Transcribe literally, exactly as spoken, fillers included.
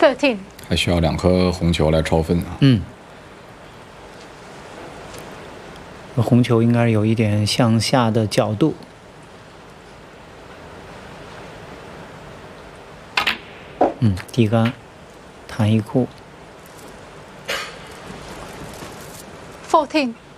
thirteen， 还需要两颗红球来超分啊。 嗯，红球应该有一点向下的角度。嗯，低杆，弹一库。 fourteen。